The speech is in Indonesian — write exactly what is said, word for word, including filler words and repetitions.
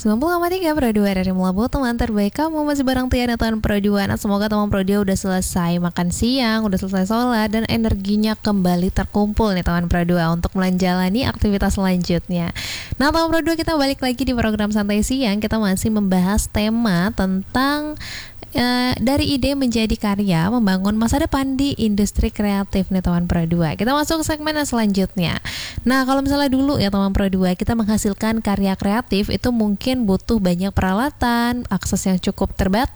sembilan puluh koma tiga Pro dua dari Melabu, teman terbaik kamu masih bareng Tiana tahun Pro dua. Nah, semoga teman Pro dua udah selesai makan siang, udah selesai sholat, dan energinya kembali terkumpul nih teman Pro dua untuk menjalani aktivitas selanjutnya. Nah, teman Pro dua, kita balik lagi di program Santai Siang. Kita masih membahas tema tentang Uh, dari ide menjadi karya, membangun masa depan di industri kreatif nih teman Pro dua. Kita masuk ke segmen yang selanjutnya. Nah, kalau misalnya dulu ya teman Pro dua, kita menghasilkan karya kreatif itu mungkin butuh banyak peralatan, akses yang cukup terbatas,